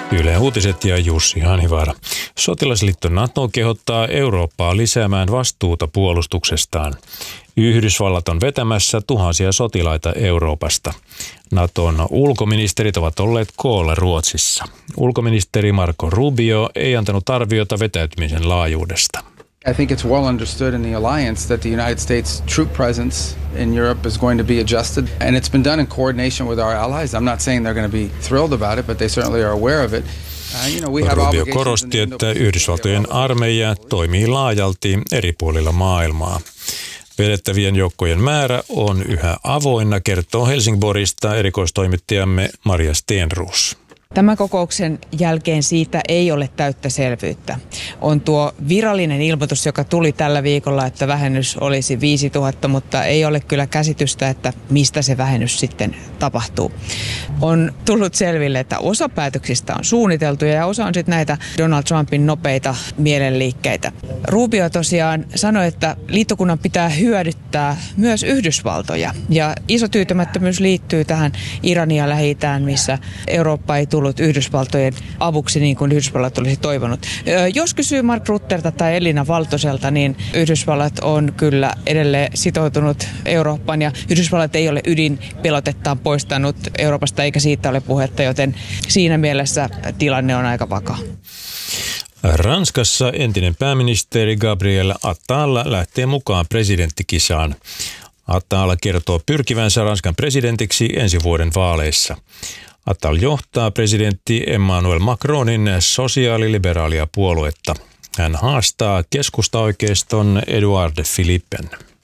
Yle Uutiset ja Jussi Hanivaara. Sotilasliitto NATO kehottaa Eurooppaa lisäämään vastuuta puolustuksestaan. Yhdysvallat on vetämässä tuhansia sotilaita Euroopasta. NATOn ulkoministerit ovat olleet koolla Ruotsissa. Ulkoministeri Marco Rubio ei antanut arviota vetäytymisen laajuudesta. I think it's well understood in the alliance that the United States troop presence in Europe is going to be adjusted, and it's been done in coordination with our allies. I'm not saying they're going to be thrilled about it, but they certainly are aware of it. Rubio korosti, että Yhdysvaltojen armeija toimii laajalti eri puolilla maailmaa. Vedettävien joukkojen määrä on yhä avoinna, kertoo Helsingborgista erikoistoimittajamme Maria Stenroos. Tämän kokouksen jälkeen siitä ei ole täyttä selvyyttä. On tuo virallinen ilmoitus, joka tuli tällä viikolla, että vähennys olisi 5000, mutta ei ole kyllä käsitystä, että mistä se vähennys sitten tapahtuu. On tullut selville, että osa päätöksistä on suunniteltu ja osa on sitten näitä Donald Trumpin nopeita mielenliikkeitä. Rubio tosiaan sanoi, että liittokunnan pitää hyödyttää myös Yhdysvaltoja. Ja iso tyytymättömyys liittyy tähän Irania Lähi-itään, missä Eurooppa ei tullut Yhdysvaltojen avuksi niin kuin Yhdysvallat olisi toivonut. Jos kysyy Mark Rutterta tai Elina Valtoselta, niin Yhdysvallat on kyllä edelleen sitoutunut Eurooppaan ja Yhdysvallat ei ole ydinpelotettaan poistanut Euroopasta eikä siitä ole puhetta, joten siinä mielessä tilanne on aika vakaa. Ranskassa entinen pääministeri Gabriel Attal lähtee mukaan presidenttikisaan. Attal kertoo pyrkivänsä Ranskan presidentiksi ensi vuoden vaaleissa. Attal johtaa presidentti Emmanuel Macronin sosiaaliliberaalia puoluetta. Hän haastaa keskustaoikeiston Edouard Philippen.